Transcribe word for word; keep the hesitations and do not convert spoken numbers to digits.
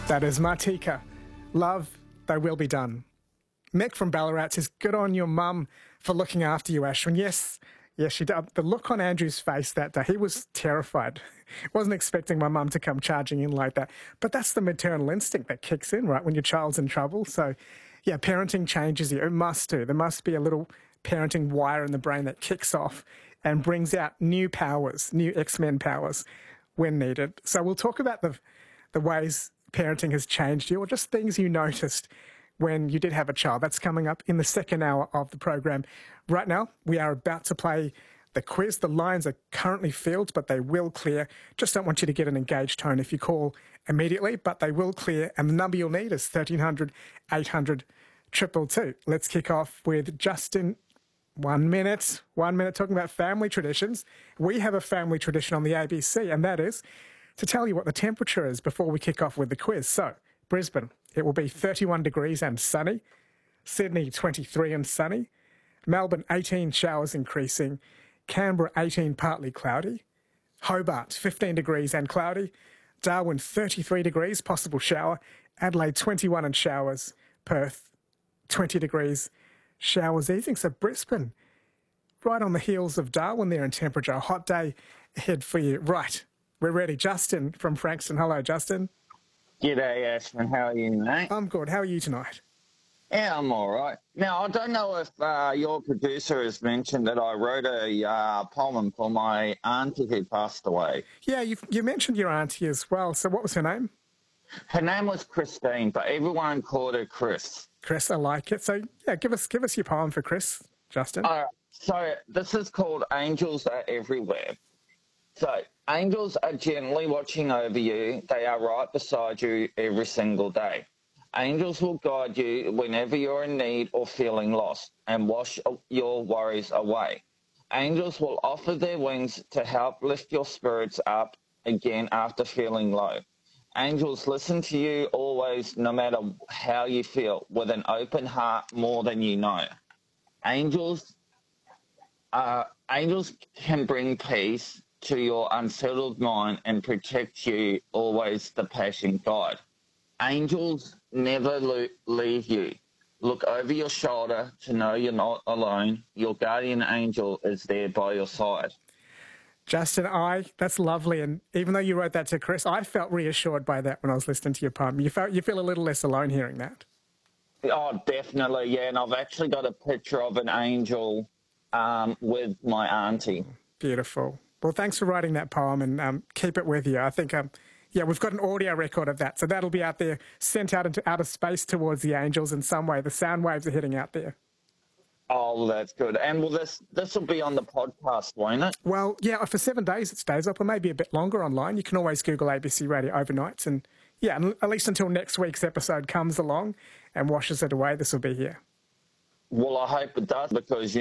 That is Martika. Love, They Will Be Done. Mick from Ballarat says, good on your mum for looking after you, Ashwin. Yes, yes, she did. The look on Andrew's face that day, he was terrified. Wasn't expecting my mum to come charging in like that. But that's the maternal instinct that kicks in, right, when your child's in trouble. So, yeah, parenting changes you. It must do. There must be a little parenting wire in the brain that kicks off and brings out new powers, new X-Men powers when needed. So we'll talk about the the ways parenting has changed you, or just things you noticed when you did have a child. That's coming up in the second hour of the program. Right now, we are about to play the quiz. The lines are currently filled, but they will clear. Just don't want you to get an engaged tone if you call immediately, but they will clear. And the number you'll need is thirteen hundred, eight hundred, two two two. Let's kick off with Justin. One minute, one minute talking about family traditions. We have a family tradition on the A B C, and that is to tell you what the temperature is before we kick off with the quiz. So, Brisbane, it will be thirty-one degrees and sunny. Sydney, twenty-three and sunny. Melbourne, eighteen, showers increasing. Canberra, eighteen, partly cloudy. Hobart, fifteen degrees and cloudy. Darwin, thirty-three degrees, possible shower. Adelaide, twenty-one and showers. Perth, twenty degrees, showers easing. So Brisbane, right on the heels of Darwin there in temperature. A hot day ahead for you. Right, we're ready. Justin from Frankston. Hello, Justin. G'day, Ashwin. How are you, mate? I'm good. How are you tonight? Yeah, I'm all right. Now, I don't know if uh, your producer has mentioned that I wrote a uh, poem for my auntie who passed away. Yeah, you you mentioned your auntie as well. So what was her name? Her name was Christine, but everyone called her Chris. Chris, I like it. So, yeah, give us give us your poem for Chris, Justin. All right. So this is called Angels Are Everywhere. So angels are gently watching over you. They are right beside you every single day. Angels will guide you whenever you're in need or feeling lost and wash your worries away. Angels will offer their wings to help lift your spirits up again after feeling low. Angels listen to you always, no matter how you feel, with an open heart more than you know. Angels, uh, angels can bring peace to your unsettled mind and protect you always, the passion guide. Angels never lo- leave you. Look over your shoulder to know you're not alone. Your guardian angel is there by your side. Justin, I, that's lovely. And even though you wrote that to Chris, I felt reassured by that when I was listening to your poem. You felt you feel a little less alone hearing that. Oh, definitely, yeah. And I've actually got a picture of an angel um, with my auntie. Beautiful. Well, thanks for writing that poem, and um, keep it with you. I think, um, yeah, we've got an audio record of that. So that'll be out there, sent out into outer space towards the angels in some way. The sound waves are heading out there. Oh, that's good. And will this this will be on the podcast, won't it? Well, yeah, for seven days it stays up, or maybe a bit longer online. You can always Google A B C Radio Overnights, and yeah, at least until next week's episode comes along and washes it away, this will be here. Well, I hope it does, because, you